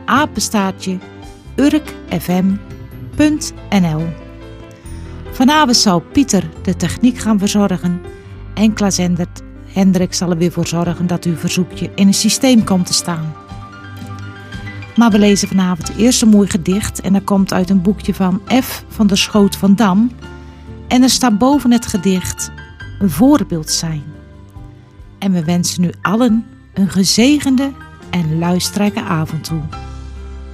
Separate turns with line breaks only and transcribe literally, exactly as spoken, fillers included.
apenstaartje urk f m punt n l. Vanavond zal Pieter de techniek gaan verzorgen en Klaas Hendrik zal er weer voor zorgen dat uw verzoekje in een systeem komt te staan. Maar we lezen vanavond eerst een mooi gedicht en dat komt uit een boekje van F. van der Schoot van Dam. En er staat boven het gedicht een voorbeeld zijn. En we wensen u allen een gezegende en luisterrijke avond toe.